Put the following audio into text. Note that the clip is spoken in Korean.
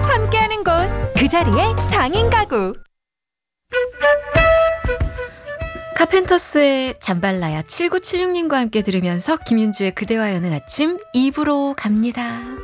함께하는 곳, 그 자리에 장인 가구. 카펜터스의 잠발라야 7976님과 함께 들으면서 김윤주의 그대와 여는 아침 2부로 갑니다.